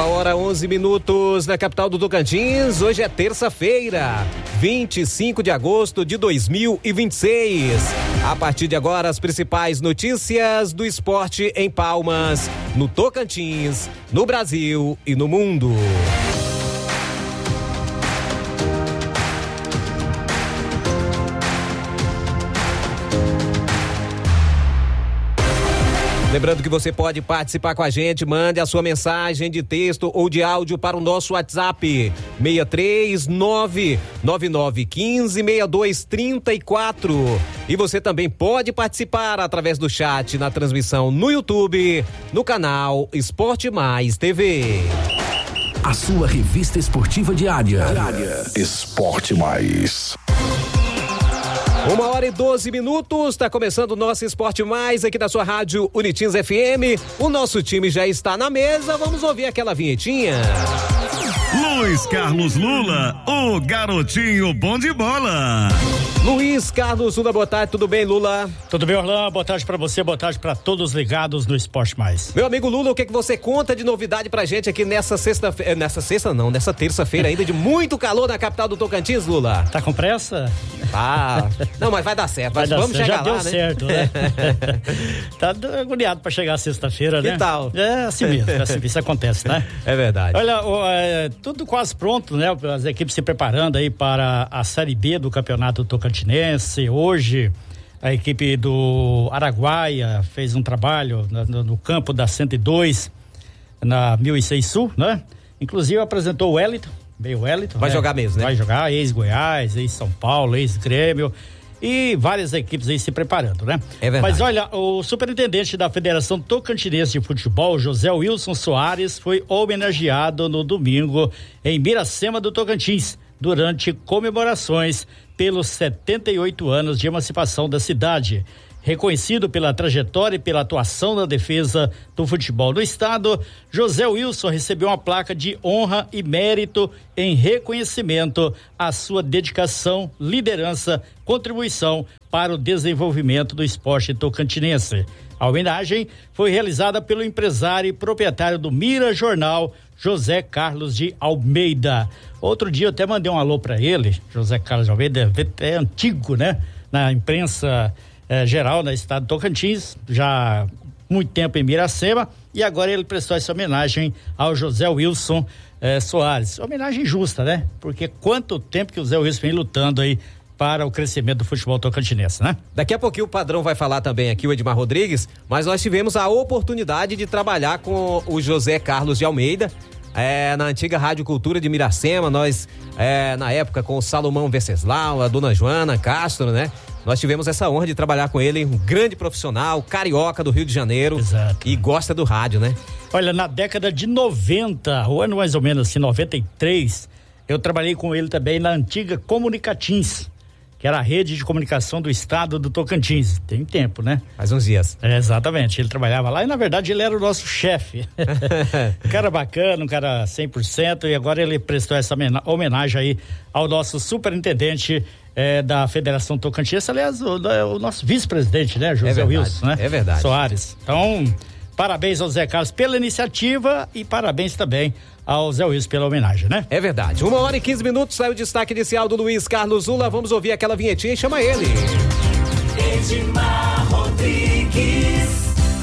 1h11 na capital do Tocantins. Hoje é terça-feira, 25 de agosto de 2026. A partir de agora, as principais notícias do esporte em Palmas, no Tocantins, no Brasil e no mundo. Lembrando que você pode participar com a gente, mande a sua mensagem de texto ou de áudio para o nosso WhatsApp, 639-9915-6234. E você também pode participar através do chat na transmissão no YouTube, no canal Esporte Mais TV. A sua revista esportiva diária. Esporte Mais. 1h12, está começando o nosso Esporte Mais aqui da sua rádio Unitins FM. O nosso time já está na mesa, vamos ouvir aquela vinhetinha. Luiz Carlos Lula, o garotinho bom de bola. Luiz Carlos Lula, boa tarde, tudo bem, Lula? Tudo bem, Orlando? Boa tarde pra você, boa tarde pra todos ligados no Esporte Mais. Meu amigo Lula, o que você conta de novidade pra gente aqui nessa terça-feira ainda de muito calor na capital do Tocantins, Lula? Tá com pressa? Ah, não, mas vai dar certo, vamos chegar lá, já deu né? certo, né? Tá agoniado pra chegar sexta-feira, né? Que tal? É assim mesmo, isso acontece, né? É verdade. Olha, tudo quase pronto, né? As equipes se preparando aí para a Série B do Campeonato Tocantinense. Hoje, a equipe do Araguaia fez um trabalho no campo da 102, na 1006 Sul, né? Inclusive apresentou o Wellington. Vai jogar mesmo, né? Vai jogar, ex-Goiás, ex-São Paulo, ex-Grêmio e várias equipes aí se preparando, né? É verdade. Mas olha, o superintendente da Federação Tocantinense de Futebol, José Wilson Soares, foi homenageado no domingo em Miracema do Tocantins, durante comemorações pelos 78 anos de emancipação da cidade. Reconhecido pela trajetória e pela atuação na defesa do futebol do estado, José Wilson recebeu uma placa de honra e mérito em reconhecimento à sua dedicação, liderança, contribuição para o desenvolvimento do esporte tocantinense. A homenagem foi realizada pelo empresário e proprietário do Mira Jornal, José Carlos de Almeida. Outro dia eu até mandei um alô para ele, José Carlos de Almeida, é antigo, né? Na imprensa geral no estado do Tocantins, já muito tempo em Miracema, e agora ele prestou essa homenagem ao José Wilson Soares. Homenagem justa, né? Porque quanto tempo que o José Wilson vem lutando aí para o crescimento do futebol tocantinense, né? Daqui a pouquinho o Padrão vai falar também aqui, o Edmar Rodrigues, mas nós tivemos a oportunidade de trabalhar com o José Carlos de Almeida, na antiga Rádio Cultura de Miracema. Nós, na época, com o Salomão Venceslau, a dona Joana Castro, né? Nós tivemos essa honra de trabalhar com ele, um grande profissional, carioca do Rio de Janeiro. Exato. E gosta do rádio, né? Olha, na década de 90, o ano mais ou menos assim, 93, eu trabalhei com ele também na antiga Comunicatins, que era a rede de comunicação do estado do Tocantins. Tem tempo, né? Faz uns dias. Exatamente, ele trabalhava lá e na verdade ele era o nosso chefe. Um cara bacana, um cara 100%, e agora ele prestou essa homenagem aí ao nosso superintendente da Federação Tocantinense, aliás, o nosso vice-presidente, né? José Wilson, né? É verdade. Soares. Então, parabéns ao Zé Carlos pela iniciativa e parabéns também ao Zé Wilson pela homenagem, né? É verdade. 1h15, saiu o destaque inicial do Luiz Carlos Lula. Vamos ouvir aquela vinhetinha e chama ele. Edmar Rodrigues.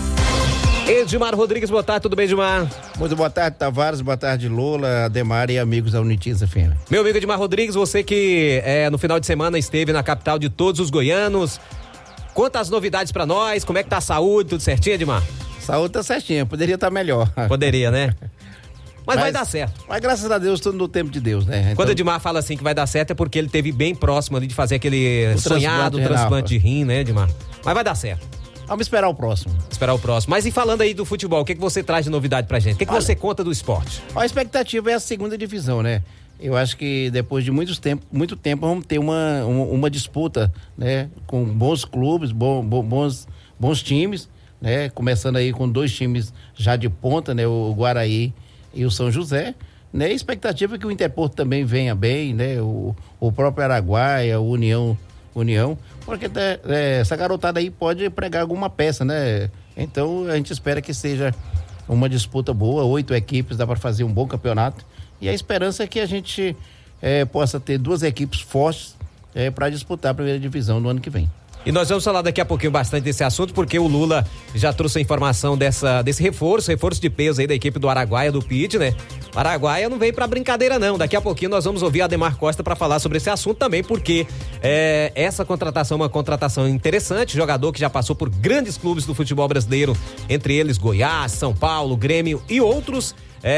Edmar Rodrigues, boa tarde, tudo bem, Edmar? Muito boa tarde, Tavares, boa tarde, Lula, Ademar e amigos da Unitins FM. Meu amigo Edmar Rodrigues, você que no final de semana esteve na capital de todos os goianos, conta as novidades pra nós, como é que tá a saúde, tudo certinho, Edmar? Saúde tá certinha, poderia estar melhor. Poderia, né? Mas vai dar certo. Mas graças a Deus, tudo no tempo de Deus, né? Então, quando o Edmar fala assim que vai dar certo é porque ele teve bem próximo ali de fazer aquele sonhado transplante de rim, né, Edmar? Mas vai dar certo. Vamos esperar o próximo. Mas e falando aí do futebol, o que você traz de novidade pra gente? O que você conta do esporte? A expectativa é a segunda divisão, né? Eu acho que depois de muito tempo vamos ter uma disputa, né? Com bons clubes, bons times, né? Começando aí com 2 times já de ponta, né? O Guaraí e o São José, né? A expectativa é que o Interporto também venha bem, né? O próprio Araguaia, o União, porque essa garotada aí pode pregar alguma peça, né? Então a gente espera que seja uma disputa boa, 8 equipes, dá para fazer um bom campeonato. E a esperança é que a gente possa ter 2 equipes fortes para disputar a primeira divisão no ano que vem. E nós vamos falar daqui a pouquinho bastante desse assunto, porque o Lula já trouxe a informação desse reforço de peso aí da equipe do Araguaia, do Pit, né? O Araguaia não veio pra brincadeira não, daqui a pouquinho nós vamos ouvir a Ademar Costa para falar sobre esse assunto também, porque essa contratação é uma contratação interessante, jogador que já passou por grandes clubes do futebol brasileiro, entre eles Goiás, São Paulo, Grêmio e outros.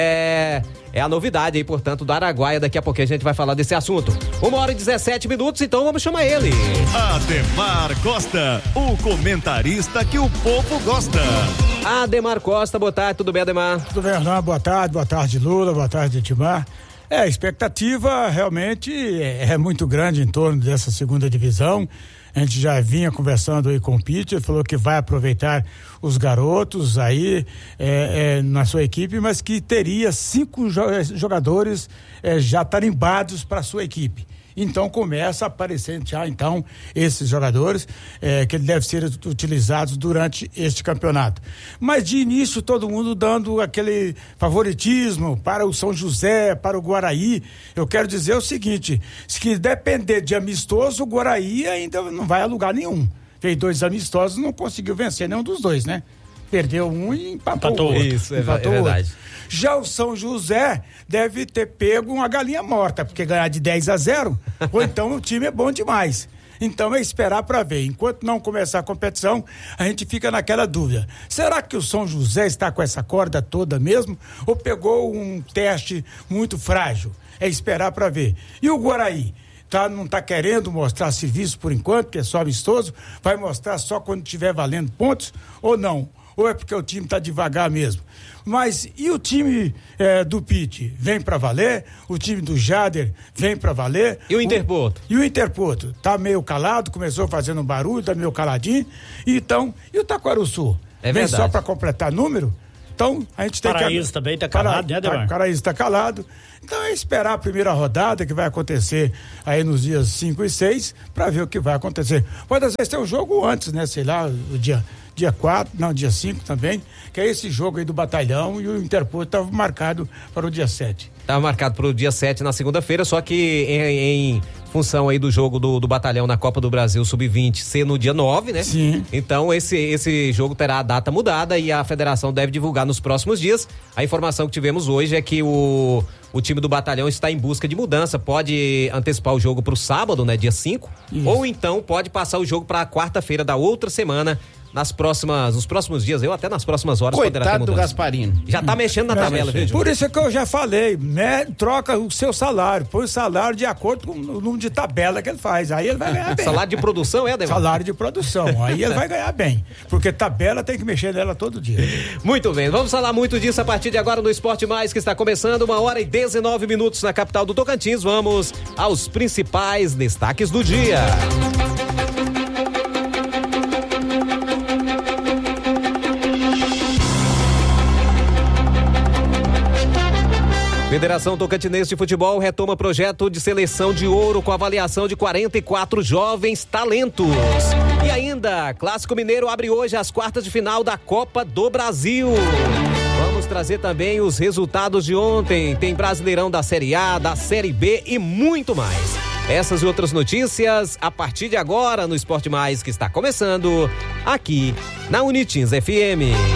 É a novidade aí, portanto, do Araguaia. Daqui a pouquinho a gente vai falar desse assunto. 1h17, então vamos chamar ele. Ademar Costa, o comentarista que o povo gosta. Ademar Costa, boa tarde, tudo bem, Ademar? Tudo bem, Arnaldo, boa tarde Lula, boa tarde Edmar. A expectativa realmente é muito grande em torno dessa segunda divisão. A gente já vinha conversando aí com o Peter, falou que vai aproveitar os garotos aí na sua equipe, mas que teria 5 jogadores já tarimbados para a sua equipe. Então começa a aparecer já então esses jogadores que devem ser utilizados durante este campeonato. Mas de início todo mundo dando aquele favoritismo para o São José, para o Guaraí. Eu quero dizer o seguinte, se depender de amistoso, o Guaraí ainda não vai a lugar nenhum. Fez 2 amistosos, não conseguiu vencer nenhum dos 2, né? Perdeu um e empatou o outro. Isso, é verdade. Já o São José deve ter pego uma galinha morta, porque ganhar de 10-0, ou então o time é bom demais. Então é esperar para ver. Enquanto não começar a competição, a gente fica naquela dúvida. Será que o São José está com essa corda toda mesmo? Ou pegou um teste muito frágil? É esperar para ver. E o Guaraí? Não está querendo mostrar serviço por enquanto, que é só amistoso? Vai mostrar só quando estiver valendo pontos ou não? Ou é porque o time está devagar mesmo? Mas e o time do Pit? Vem para valer? O time do Jader vem para valer? E o Interporto? E o Interporto? Tá meio calado, começou fazendo um barulho, tá meio caladinho. Então, e o Taquaruçu? Vem verdade. Só para completar número? Então, a gente tem Paraíso também tá calado, né, Ademar? Paraíso está calado. Então, é esperar a primeira rodada, que vai acontecer aí nos dias 5 e 6, para ver o que vai acontecer. Pode, às vezes, ter um jogo antes, né? Sei lá, o dia 4, não, dia 5 também, que é esse jogo aí do Batalhão, e o Interporto estava marcado para o dia 7. Estava marcado para o dia 7 na segunda-feira, só que em função aí do jogo do Batalhão na Copa do Brasil Sub-20 ser no dia 9, né? Sim. Então esse jogo terá a data mudada e a federação deve divulgar nos próximos dias. A informação que tivemos hoje é que o time do Batalhão está em busca de mudança, pode antecipar o jogo para o sábado, né? Dia 5, ou então pode passar o jogo para a quarta-feira da outra semana, nos próximos dias, até nas próximas horas. Coitado poderá ter mudança. do Gasparino. Já tá mexendo na tabela, viu, Por isso é que eu já falei, né? Troca o seu salário, põe o salário de acordo com o número de tabela que ele faz, aí ele vai ganhar bem. Salário de produção, Ademar? Salário de produção, aí ele vai ganhar bem, porque tabela tem que mexer nela todo dia. Muito bem, vamos falar muito disso a partir de agora no Esporte Mais, que está começando, 1h19 na capital do Tocantins. Vamos aos principais destaques do dia. Federação Tocantinense de Futebol retoma projeto de seleção de ouro com avaliação de 44 jovens talentos. E ainda, Clássico Mineiro abre hoje as quartas de final da Copa do Brasil. Vamos trazer também os resultados de ontem. Tem Brasileirão da Série A, da Série B e muito mais. Essas e outras notícias a partir de agora no Esporte Mais, que está começando aqui na Unitins FM.